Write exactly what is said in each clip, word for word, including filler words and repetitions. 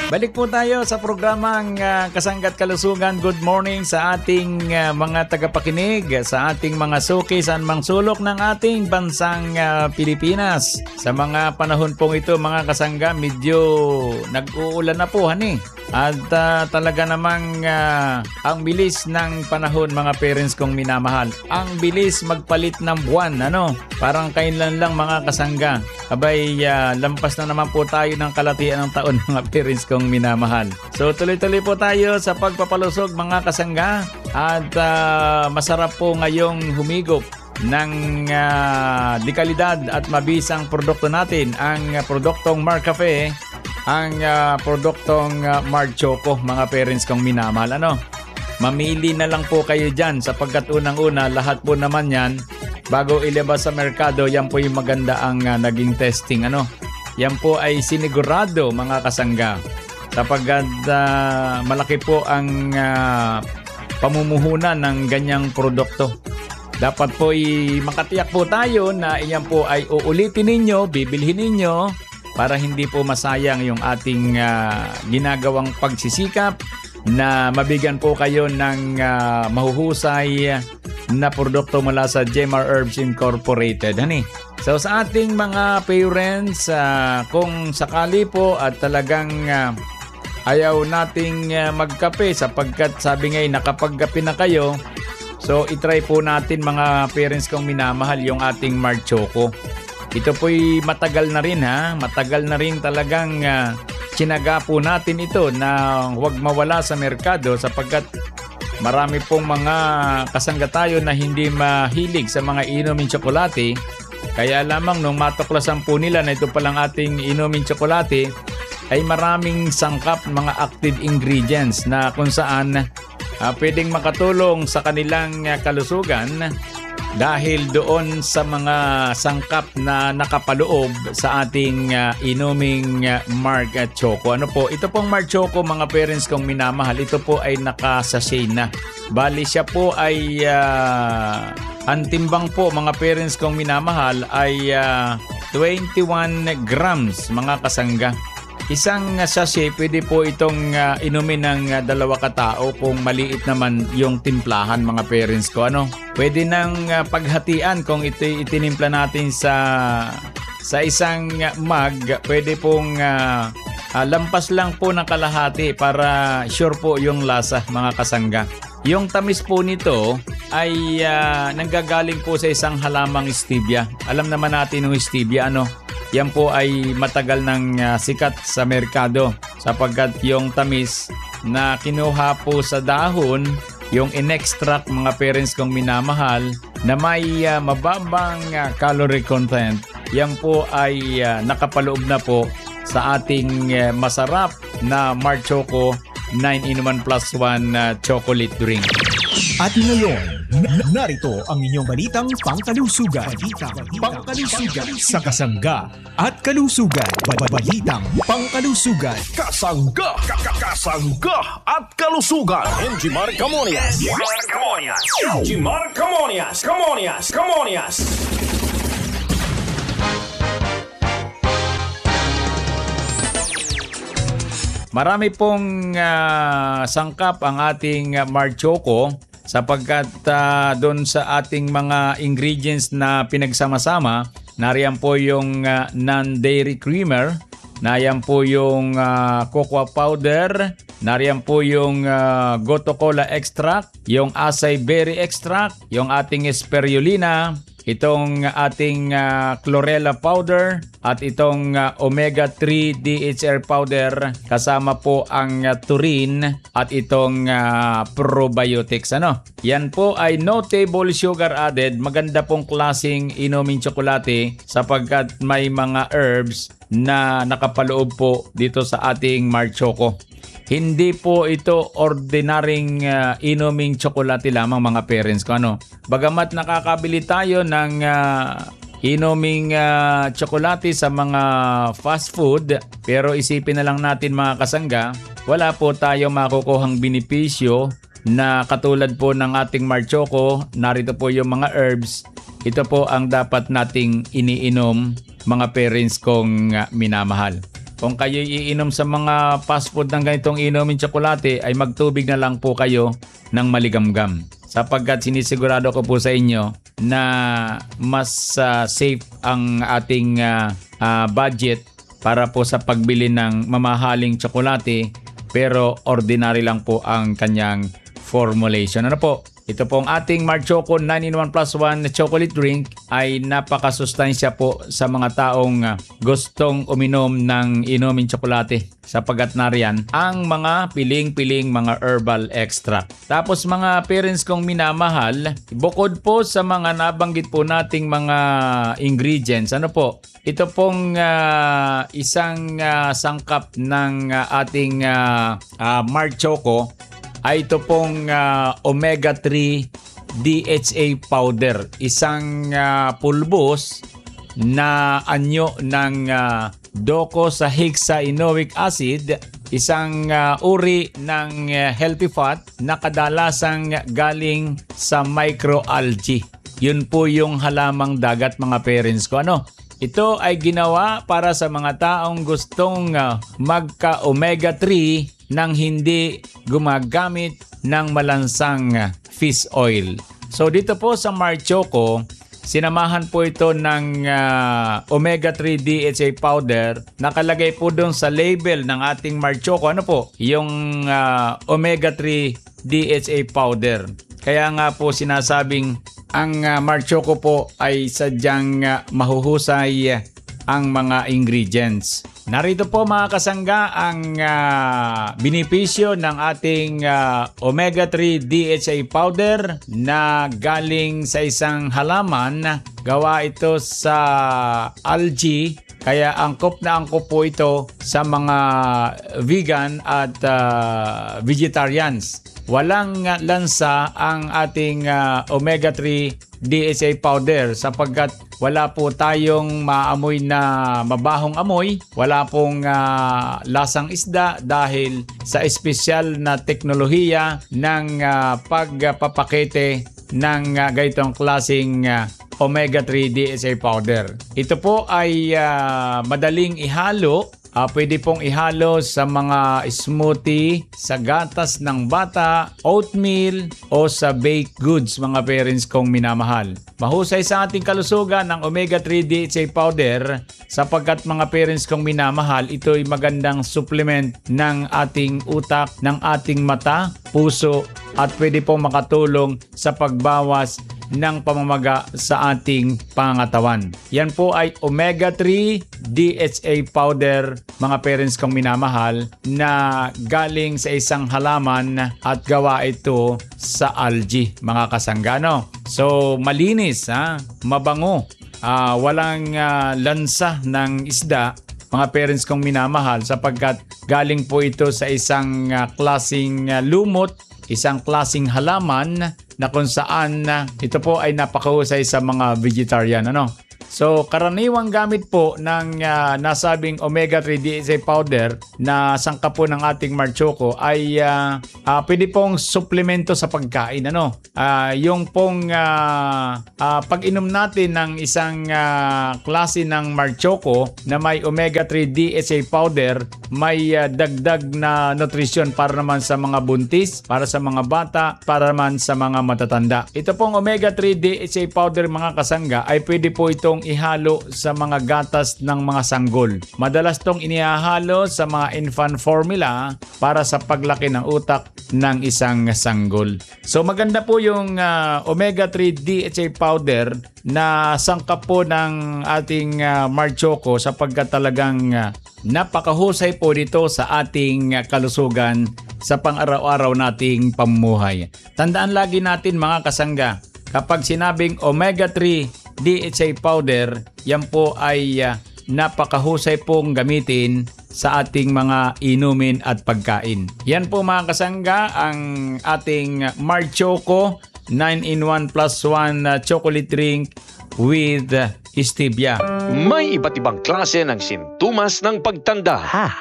Balik po tayo sa programang uh, Kasangga't Kalusugan. Good morning sa ating uh, mga tagapakinig, sa ating mga suki sa anumang sulok ng ating bansang uh, Pilipinas. Sa mga panahon pong ito, mga kasangga, medyo nag-uulan na po, hani. At uh, talaga namang uh, ang bilis ng panahon, mga parents kong minamahal. Ang bilis magpalit ng buwan, ano? Parang kailan lang, mga kasangga. Abay, uh, lampas na naman po tayo ng kalatian ng taon, mga parents kong minamahal. So tuloy-tuloy po tayo sa pagpapalusog, mga kasangga. At uh, masarap po ngayong humigop ng uh, dekalidad at mabisang produkto natin. Ang uh, produktong Marcafe, ang uh, produktong uh, Mar Choco, mga parents kong minamahal. Ano? Mamili na lang po kayo dyan sapagkat unang-una, lahat po naman yan bago ilabas sa merkado, yan po yung maganda ang uh, naging testing. Ano? Yan po ay sinigurado, mga kasangga. Sapagkat uh, malaki po ang uh, pamumuhunan ng ganyang produkto. Dapat po i- makatiyak po tayo na iyan po ay uulitin ninyo, bibilhin ninyo para hindi po masayang yung ating uh, ginagawang pagsisikap na mabigyan po kayo ng uh, mahuhusay na produkto mula sa Jemar Herbs Incorporated. Hani? So sa ating mga parents, uh, kung sakali po at talagang uh, ayaw nating uh, magkape sapagkat sabi ngayon nakapagkape na kayo, so itry po natin, mga parents kong minamahal, yung ating Mar Choco. Ito po'y matagal na rin, ha? Matagal na rin talagang uh, tsinaga po natin ito na huwag mawala sa merkado sapagkat marami pong mga kasangga tayo na hindi mahilig sa mga inumin tsokolate. Kaya lamang nung matuklasan po nila na ito palang ating inumin tsokolate ay maraming sangkap, mga active ingredients na kung saan uh, pwedeng makatulong sa kanilang uh, kalusugan dahil doon sa mga sangkap na nakapaloob sa ating uh, inuming uh, Mar Choco. Ano po? Ito pong Mar Choco, mga parents kong minamahal, ito po ay nakasachet na. Bali siya po ay uh, ang timbang po, mga parents kong minamahal, ay uh, twenty-one grams, mga kasangga. Isang uh, sachet, pwede po itong uh, inumin ng uh, dalawa katao kung maliit naman yung timplahan, mga parents ko. Ano? Pwede nang uh, paghatian kung ito itinimpla natin sa sa isang uh, mug. Pwede pong uh, uh, lampas lang po ng kalahati para sure po yung lasa, mga kasangga. Yung tamis po nito ay uh, nanggagaling po sa isang halamang stevia. Alam naman natin yung stevia, ano? Yan po ay matagal nang uh, sikat sa merkado sapagkat yung tamis na kinuha po sa dahon, yung in-extract, mga parents kong minamahal, na may uh, mababang uh, calorie content, yan po ay uh, nakapaloob na po sa ating uh, masarap na Mar Choco nine in one plus one uh, chocolate drink. At ngayon, n- narito ang inyong balitang pangkalusugan. Balitang pangkalusugan sa Kasangga at Kalusugan. Balitang pangkalusugan. Kasangga, Kasangga at Kalusugan. Jimar Camonias. Jimar Camonias. Jimar Camonias. Camonias. Camonias. Marami pong uh, sangkap ang ating uh, Mar Choco sapagkat uh, doon sa ating mga ingredients na pinagsama-sama, nariyan po yung uh, non-dairy creamer, nariyan po yung uh, cocoa powder, nariyan po yung uh, goto cola extract, yung acai berry extract, yung ating spirulina, itong ating uh, chlorella powder at itong uh, omega three D H R powder, kasama po ang uh, taurine at itong uh, probiotics. Ano? Yan po ay no table sugar added. Maganda pong klaseng inuming tsokolate sapagkat may mga herbs na nakapaloob po dito sa ating Mar Choco. Hindi po ito ordinaryong uh, inuming tsokolate lamang, mga parents ko. Ano? Bagamat nakakabili tayo ng uh, inuming uh, tsokolate sa mga fast food, pero isipin na lang natin, mga kasangga, wala po tayo makukuhang benepisyo na katulad po ng ating Mar Choco. Narito po yung mga herbs. Ito po ang dapat nating iniinom, mga parents kong uh, minamahal. kung kayo iinom sa mga fast food ng ganitong inumin tsokolate, ay magtubig na lang po kayo ng maligamgam. Sapagkat sinisigurado ko po sa inyo na mas uh, safe ang ating uh, uh, budget para po sa pagbili ng mamahaling tsokolate, pero ordinary lang po ang kanyang formulation. Ano po? Ito pong ating Mar Choco nine in one plus one chocolate drink ay napakasustansya po sa mga taong gustong uminom ng inumin tsokolate, sapagat nariyan ang mga piling-piling mga herbal extract. Tapos mga parents kong minamahal, bukod po sa mga nabanggit po nating mga ingredients, ano po? Ito pong uh, isang uh, sangkap ng uh, ating uh, uh, Mar Choco ay ito pong uh, omega three D H A powder. Isang uh, pulbos na anyo ng uh, docosahexaenoic acid, isang uh, uri ng uh, healthy fat na kadalasang galing sa microalgae. Yun po yung halamang dagat, mga parents ko. Ano? Ito ay ginawa para sa mga taong gustong uh, magka-omega three nang hindi gumagamit ng malansang fish oil. So dito po sa Mar Choco, sinamahan po ito ng uh, omega three D H A powder. Nakalagay po doon sa label ng ating Mar Choco, ano po? Yung uh, omega three D H A powder. Kaya nga po sinasabing ang uh, Mar Choco po ay sadyang uh, mahuhusay uh, ang mga ingredients. Narito po mga kasangga ang uh, benepisyo ng ating uh, omega three D H A powder na galing sa isang halaman. Gawa ito sa algae, kaya angkop na angkop po ito sa mga vegan at uh, vegetarians. Walang uh, lansa ang ating uh, omega three D H A powder sapagkat wala po tayong maamoy na mabahong amoy, wala pong uh, lasang isda dahil sa espesyal na teknolohiya ng uh, pagpapakete ng uh, ganitong klaseng uh, omega three D H A powder. Ito po ay uh, madaling ihalo. Uh, pwede pong ihalo sa mga smoothie, sa gatas ng bata, oatmeal, o sa baked goods, mga parents kong minamahal. Mahusay sa ating kalusugan ng omega three D H A powder sapagkat, mga parents kong minamahal, ito ay magandang supplement ng ating utak, ng ating mata, puso, at pwede pong makatulong sa pagbawas ng pamamaga sa ating pangatawan. Yan po ay omega three D H A powder, mga parents kong minamahal, na galing sa isang halaman at gawa ito sa algae, mga kasanggano. So malinis, ha? Mabango, uh, walang uh, lansa ng isda, mga parents kong minamahal, sapagkat galing po ito sa isang uh, klaseng uh, lumot, isang klaseng halaman na kung saan uh, ito po ay napakahusay sa mga vegetarian. Ano? So karaniwang gamit po ng uh, nasabing omega three D H A powder na sangkap po ng ating Mar Choco ay uh, uh, pwede pong suplemento sa pagkain. Ano? Uh, yung pong uh, uh, pag-inom natin ng isang uh, klase ng Mar Choco na may omega three D H A powder, may uh, dagdag na nutrition para naman sa mga buntis, para sa mga bata, para naman sa mga matatanda. Ito pong omega three D H A powder, mga kasangga, ay pwede po itong ihalo sa mga gatas ng mga sanggol. Madalas tong inihahalo sa mga infant formula para sa paglaki ng utak ng isang sanggol. So maganda po yung uh, omega three D H A powder na sangkap po ng ating uh, Mar Choco sapagkat talagang uh, napakahusay po dito sa ating uh, kalusugan sa pang-araw-araw nating pamumuhay. Tandaan lagi natin, mga kasangga, kapag sinabing omega three D H A powder, yan po ay uh, napakahusay pong gamitin sa ating mga inumin at pagkain. Yan po, mga kasangga, ang ating Mar Choco nine in one plus one uh, chocolate drink with uh, stevia. May iba't ibang klase ng sintomas ng pagtanda. Ha?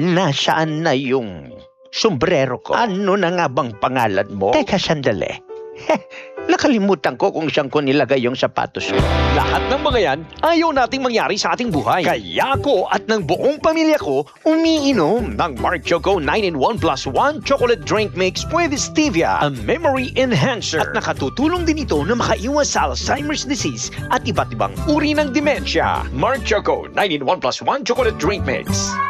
Nasaan na yung sombrero ko? Ano na nga bang pangalan mo? Teka, sandali. Nakalimutan ko kung saan ko nilagay yung sapatos ko. Lahat ng mga yan, ayaw nating mangyari sa ating buhay. Kaya ako at ng buong pamilya ko, umiinom ng Mark Choco nine in one plus one chocolate drink mix with stevia, a memory enhancer. At nakatutulong din ito na makaiwas sa Alzheimer's disease at iba't ibang uri ng demensya. Mark Choco nine in one plus one chocolate drink mix.